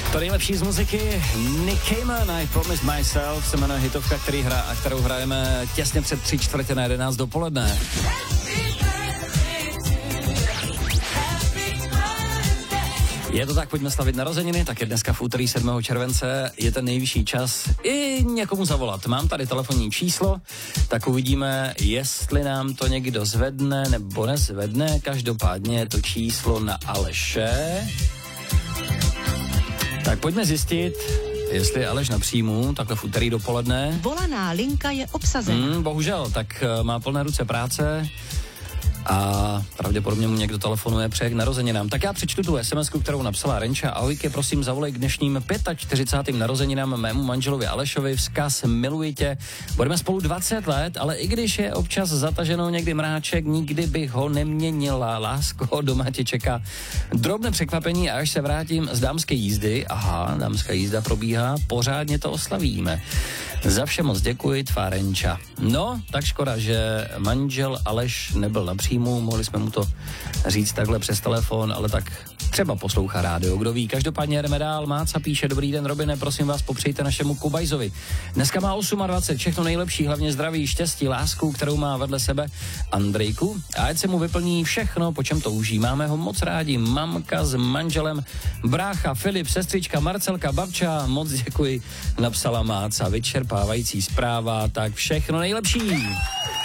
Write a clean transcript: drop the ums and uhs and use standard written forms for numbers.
To nejlepší z muziky, Nick Cayman, I Promise Myself, se jmenuje hitovka, kterou hrajeme těsně před 11:45 dopoledne. Je to tak, pojďme slavit narozeniny, tak je dneska v úterý 7. července, je ten nejvyšší čas i někomu zavolat. Mám tady telefonní číslo, tak uvidíme, jestli nám to někdo zvedne nebo nezvedne. Každopádně je to číslo na Aleše. Tak pojďme zjistit, jestli je Aleš na příjmu, takhle v úterý dopoledne. Volaná linka je obsazena. Bohužel, tak má plné ruce práce a pravděpodobně mu někdo telefonuje přeje k narozeninám. Tak já přečtu tu SMS-ku, kterou napsala Renča. Ahojky, prosím, zavolej k dnešním 45. narozeninám mému manželovi Alešovi. Vzkaz, miluji tě. Budeme spolu 20 let, ale i když je občas zataženou někdy mráček, nikdy bych ho neměnila. Lásko, doma tě čeká drobné překvapení a až se vrátím z dámské jízdy, dámská jízda probíhá, pořádně to oslavíme. Za vše moc děkuji, tvá Renča. No, tak škoda, že manžel Aleš nebyl na příjmu, mohli jsme mu to říct takhle přes telefon, ale tak třeba poslouchá rádio, kdo ví. Každopádně jdeme dál. Máca píše, dobrý den, Robine, prosím vás, popřejte našemu Kubajzovi. Dneska má 28, všechno nejlepší, hlavně zdraví, štěstí, lásku, kterou má vedle sebe Andrejku. A ať se mu vyplní všechno, po čem touží. Máme ho moc rádi, mamka s manželem, brácha, Filip, sestřička, Marcelka, babča, moc děkuji, napsala Máca. Vyčerpávající zpráva, tak všechno nejlepší.